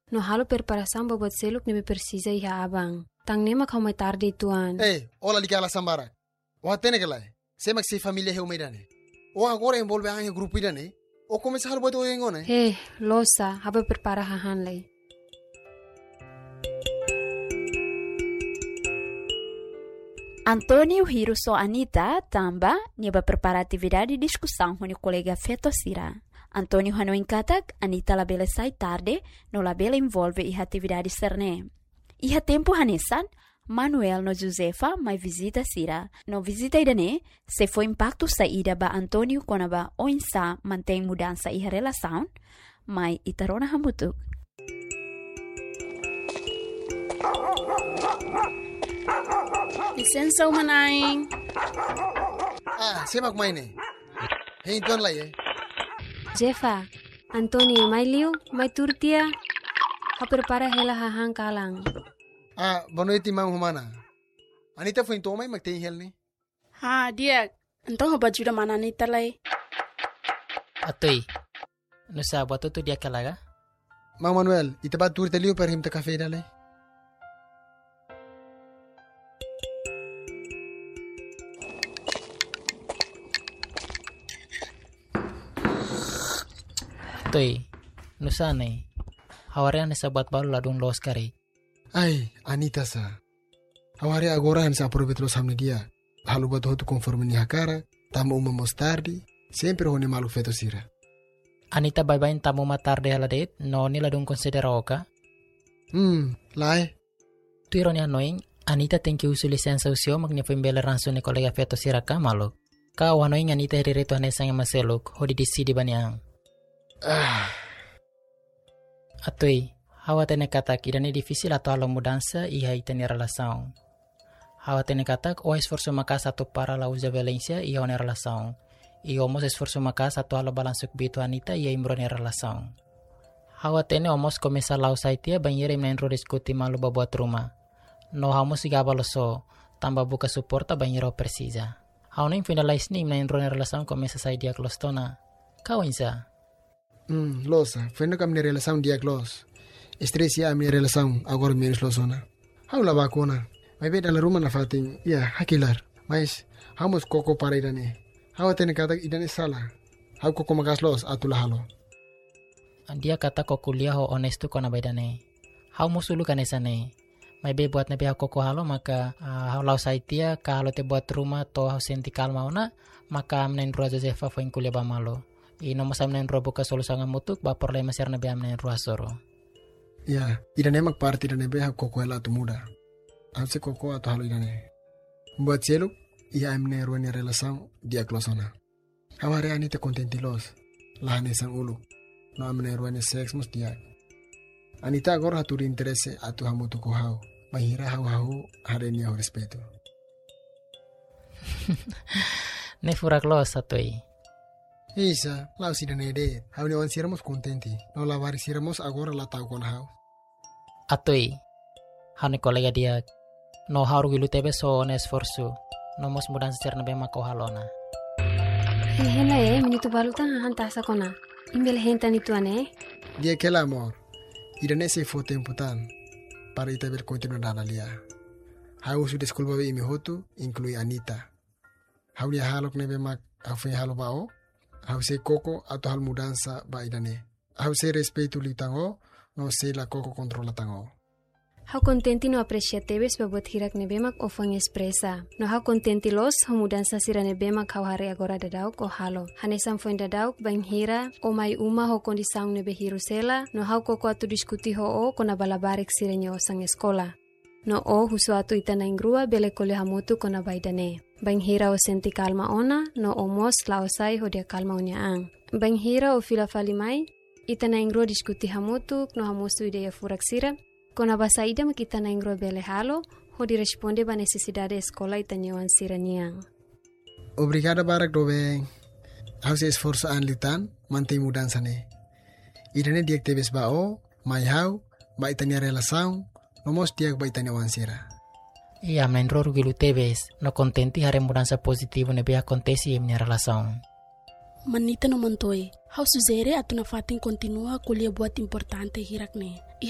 No halo preparação buat seluk nebe persisa iha abang. Tang nema kau mai tarde tuan. Ola ligala sambara. Wa tene kelai. Semak si família heu meidane. O agora envolve a grupo idane. O começar buat o engone. Losa, haba prepara hahan lei. Antônio Hiruso Anita tamba niba prepara atividade de discussão com o colega Feto Sira. Antônio Hanoin katak Anita labele sai tarde, no labele envolve iha atividade cerne. Iha tempo hanesan, Manuel no Josefa mai visita Sira. No visita idane, se foi impacto saída ba Antônio konaba oinsa mantém mudança iha relação, mai itarona hamutuk. Licença, Manaing. Semak maine. Hei tuan lai Jefa, Antônio mai liu, mai turtia. Ha prepara hela hahan kalang. Boa noite, mãe humana. Anita foi então, mas tem hel ni. Dia. Então haba juda mana Anita lai. Atoi. Nusa buat tu dia kalaga? Mang Manuel, ita ba tur teliu per him ta cafe dale. Atoi. Nusa nei. Hawarian nesa buat balu ladung los kari. Anita sa. Hawari agora han sa aprobet los hamne dia. Halu buat hotu conforme ni hakara, tamu uma mostardi, sempre hone malu Feto Sira. Anita bye-bye tamu matarde haladet, no ni ladung considera oka. Lai. Tu ironia annoying, Anita thank you su licença usio magni foi bela ranso ni colega Feto Sira ka malo. Ka annoying Anita hirireto hanesa nga maseluk, hodi decidi baniang. Atoi, hawa tene katak idane difícil atau halo mudança iha itani relação. Hawa tene katak o esforço makas atau para la usa violência iha one relação. E omos esforço makas atau halo balansuk bitu Anita iha imbrone relação. Hawa tene omos começa lau saitia banheira imnenro diskuti malu babuat rumah. No hamos igabaloso, tamba buka suporta banheiro precisa. Hawa nem finalize ni imnenro relação começa sai diaglostona. Kau insa? Losa, foi na minha relação diaglos. Estresse a minha relação agora menos losona. Hau la vacuna. Mas bem da ruma na fatin, hakilar. Mas hamos koko para idane. Hau tene kata idane sala. Hau koko magas los atula halo. Dia kata ko kuliah ho honesto kona baidane. Hau musulu kanesane. Mai be buat nabi koko halo maka hau lau saitia ka halo te buat rumah to hau senti kalma ona maka amnen rua Josefa foi kuliah ba malo. Ino masamnen rua buka solusangan mutuk ba porle masir nabi amnen rua soro. Idane mak parti idane be hau koko hela tu muda. Hau se koko atau halo idane. Buat seluk ia amnen rua ni relação dia klosona. Hau hari ani te contentilos. Lahane sang ulu. No amnen rua ni seks mus dia. Anita agora haturi interesse atu hamu tu ko hau. Mahira hau hari ni hau respeto. Ne furak los atoi. Isa, lau si dane de. Hau ni wan siramos contenti. No lavari siramos agora la tau kon hau. Atoi. Hau ni kolega dia. No haru gilu tebe so ne esforço. No mos mudan secerna be mako halona. Hela minuto balutan hantasa kona. Imbel henta ni tuane. Dia kela amor. Idane se fo tempo tan. Para ita ver continuar dana lia. Hau su desculpa be imi hotu, inclui Anita. Hau dia halok nebe mak afai halo bao. Hau se koko atau hal mudança ba idane. Hau se respeito li tango, no se la koko controla tango. Hau contenti no aprecia tebes babot hirak nebemak o fang expresa. No hau contenti los hau mudança sira nebemak hau hari agora dadauk o halo. Hanesam foi dadauk bang hira o mai uma ho kondisang nebe hirusela. No hau koko atu diskuti ho o kona balabarek sira nyo sang eskola. No o husu atu itana ingrua bele kole hamutu kona baidane. Bang hira o senti kalma ona, no o mos laosai ho dia kalma onya ang. Bang hira o fila falimai, itana ingrua diskuti hamutu no hamusu ideia furak sira. Kona basaida makita na ingro bele halo, ho di responde ba necesidade escola itanyawan siraniang. Obrigado barak dobeng. Hau se esforço anlitan, mantém mudança ne. Idane diak tebes bao, mai hau, ba itania relação, nomos diak ba itania wansira. Ia menro gilu tebes, no contenti hare mudança positivo nebe acontece em minha relação. Manita no mantoi. Hau suzere atu na fatin continua kuliah buat importante hirak ne.